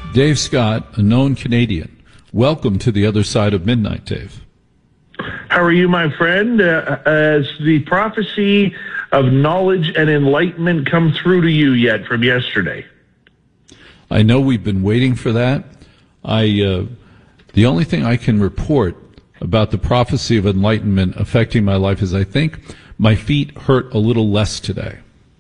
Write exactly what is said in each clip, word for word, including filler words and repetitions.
Dave Scott, a known Canadian. Welcome to the other side of midnight, Dave. How are you, my friend? Uh, has the prophecy of knowledge and enlightenment come through to you yet from yesterday? I know we've been waiting for that. I, uh, the only thing I can report about the prophecy of enlightenment affecting my life is I think my feet hurt a little less today.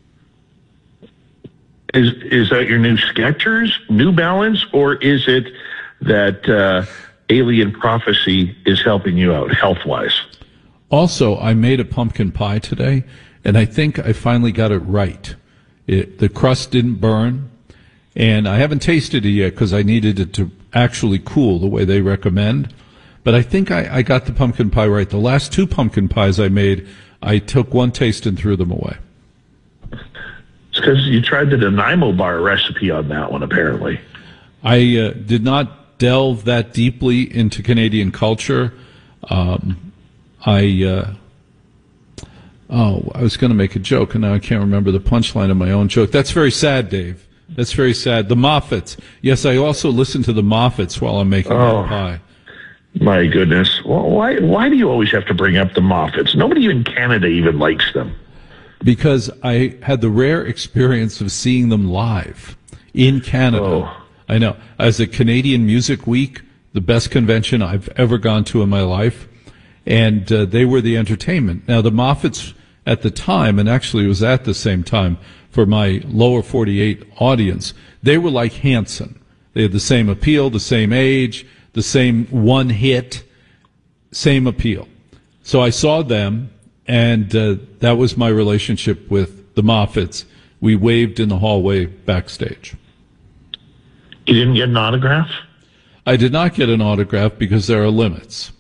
Is is that your new Skechers, New Balance, or is it that uh, alien prophecy is helping you out health-wise? Also, I made a pumpkin pie today, and I think I finally got it right. It, the crust didn't burn, and I haven't tasted it yet because I needed it to actually cool the way they recommend. But I think I, I got the pumpkin pie right. The last two pumpkin pies I made, I took one taste and threw them away. It's because you tried the Nanaimo bar recipe on that one, apparently. I uh, did not delve that deeply into Canadian culture. Um, I, uh, oh, I was going to make a joke, and now I can't remember the punchline of my own joke. That's very sad, Dave. That's very sad. The Moffats. Yes, I also listen to the Moffats while I'm making oh, that pie. My goodness. Well, why, why do you always have to bring up the Moffats? Nobody in Canada even likes them. Because I had the rare experience of seeing them live in Canada. Oh. I know. As a Canadian Music Week, the best convention I've ever gone to in my life, and uh, they were the entertainment. Now, the Moffats at the time, and actually it was at the same time for my lower forty-eight audience, they were like Hanson. They had the same appeal, the same age, the same one hit, same appeal. So I saw them. And uh, that was my relationship with the Moffats. We waved in the hallway backstage. You didn't get an autograph? I did not get an autograph because there are limits.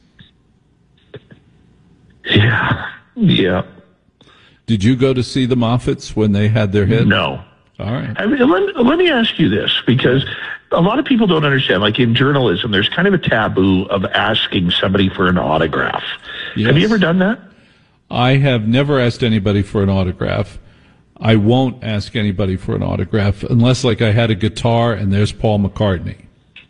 Yeah, yeah. Did you go to see the Moffats when they had their hit? No. All right. I mean, let, let me ask you this, because a lot of people don't understand, like in journalism, there's kind of a taboo of asking somebody for an autograph. Yes. Have you ever done that? I have never asked anybody for an autograph. I won't ask anybody for an autograph unless, like, I had a guitar and there's Paul McCartney.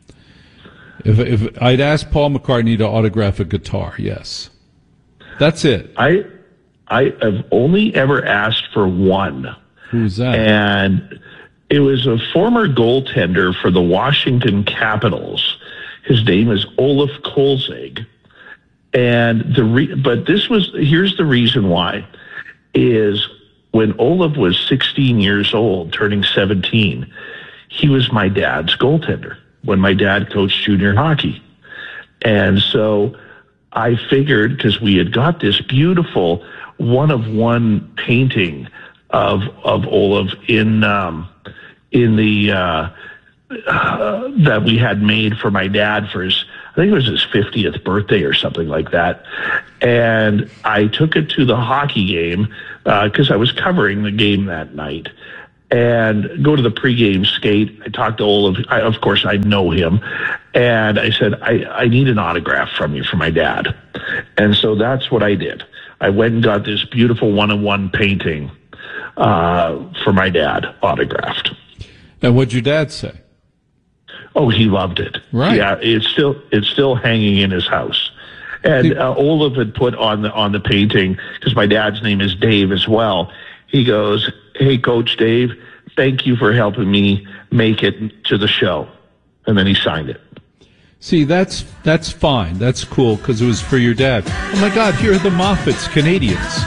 If if I'd ask Paul McCartney to autograph a guitar, yes. That's it. I I have only ever asked for one. Who's that? And it was a former goaltender for the Washington Capitals. His name is Olaf Kolzig. And the re- but this was, here's the reason why, is when Olaf was sixteen years old, turning seventeen, he was my dad's goaltender when my dad coached junior hockey. And so I figured, because we had got this beautiful one-of-one painting of of Olaf in um, in the uh, uh, that we had made for my dad for his, I think it was his fiftieth birthday or something like that. And I took it to the hockey game because uh, I was covering the game that night, and go to the pregame skate. I talked to Olaf. I, of course, I know him. And I said, I, I need an autograph from you for my dad. And so that's what I did. I went and got this beautiful one-on-one painting uh, for my dad, autographed. And what'd your dad say? Oh, he loved it. Right. Yeah, it's still it's still hanging in his house. And uh, Olaf had put on the on the painting, because my dad's name is Dave as well. He goes, "Hey, Coach Dave, thank you for helping me make it to the show." And then he signed it. See, that's that's fine. That's cool because it was for your dad. Oh my God, here are the Moffats, Canadians.